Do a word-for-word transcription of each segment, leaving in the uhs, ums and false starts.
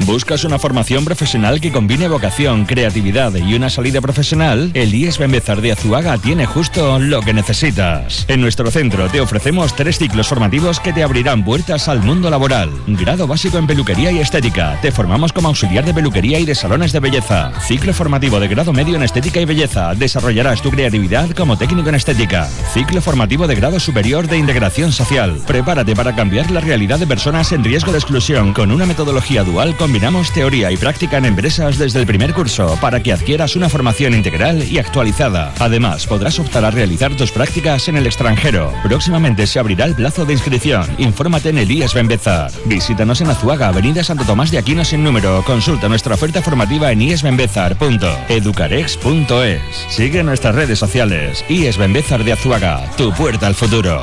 ¿Buscas una formación profesional que combine vocación, creatividad y una salida profesional? El I E S Benbézar de Azuaga tiene justo lo que necesitas. En nuestro centro te ofrecemos tres ciclos formativos que te abrirán puertas al mundo laboral. Grado básico en peluquería y estética. Te formamos como auxiliar de peluquería y de salones de belleza. Ciclo formativo de grado medio en estética y belleza. Desarrollarás tu creatividad como técnico en estética. Ciclo formativo de grado superior de integración social. Prepárate para cambiar la realidad de personas en riesgo de exclusión. Con una metodología dual combinamos teoría y práctica en empresas desde el primer curso para que adquieras una formación integral y actualizada. Además, podrás optar a realizar tus prácticas en el extranjero. Próximamente se abrirá el plazo de inscripción. Infórmate en el I E S Benbézar. Visítanos en Azuaga, avenida Santo Tomás de Aquino sin número. Consulta nuestra oferta formativa en i e s benbézar punto educarex punto es. Sigue nuestras redes sociales. I E S Benbézar de Azuaga, tu puerta al futuro.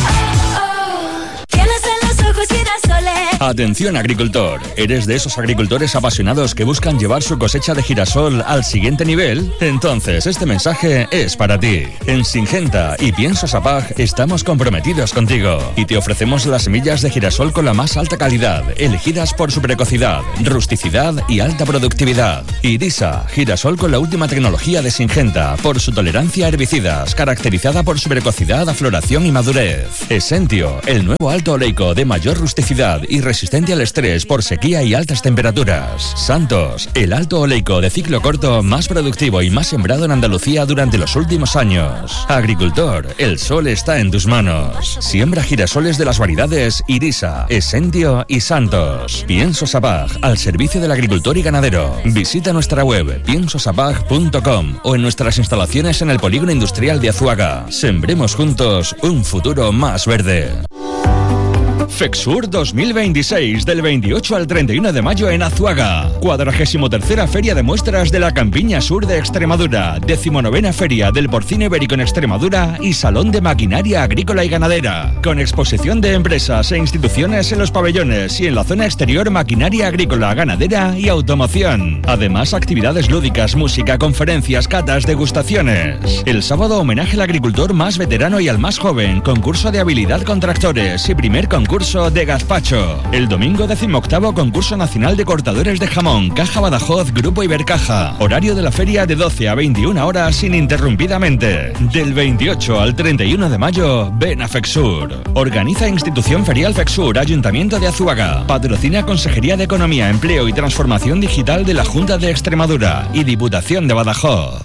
Atención agricultor, ¿eres de esos agricultores apasionados que buscan llevar su cosecha de girasol al siguiente nivel? Entonces este mensaje es para ti. En Syngenta y Piensos A P A G estamos comprometidos contigo y te ofrecemos las semillas de girasol con la más alta calidad, elegidas por su precocidad, rusticidad y alta productividad. Irisa, girasol con la última tecnología de Syngenta por su tolerancia a herbicidas, caracterizada por su precocidad, afloración y madurez. Essentio, el nuevo alto oleico de mayor rusticidad y resistente al estrés por sequía y altas temperaturas. Santos, el alto oleico de ciclo corto más productivo y más sembrado en Andalucía durante los últimos años. Agricultor, el sol está en tus manos. Siembra girasoles de las variedades Irisa, Essentio y Santos. Piensos A P A G, al servicio del agricultor y ganadero. Visita nuestra web piensos a p a g punto com o en nuestras instalaciones en el Polígono Industrial de Azuaga. Sembremos juntos un futuro más verde. FEXUR dos mil veintiséis, del veintiocho al treinta y uno de mayo en Azuaga. cuadragésimo tercera Feria de Muestras de la Campiña Sur de Extremadura. Decimonovena Feria del Porcino Ibérico en Extremadura y Salón de Maquinaria Agrícola y Ganadera. Con exposición de empresas e instituciones en los pabellones y en la zona exterior maquinaria agrícola, ganadera y automoción. Además, actividades lúdicas, música, conferencias, catas, degustaciones. El sábado, homenaje al agricultor más veterano y al más joven. Concurso de habilidad con tractores y primer concurso de gazpacho. El domingo, decimoctavo concurso nacional de cortadores de jamón, Caja Badajoz, Grupo Ibercaja. Horario de la feria de doce a veintiuna horas ininterrumpidamente. Del veintiocho al treinta y uno de mayo, ven a FEXUR. Organiza Institución Ferial FEXUR, Ayuntamiento de Azuaga. Patrocina Consejería de Economía, Empleo y Transformación Digital de la Junta de Extremadura y Diputación de Badajoz.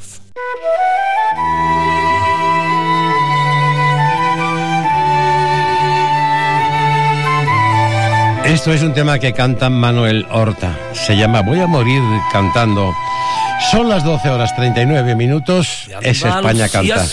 Esto es un tema que canta Manuel Horta. Se llama Voy a morir cantando. Son las doce horas treinta y nueve minutos. Es España Canta.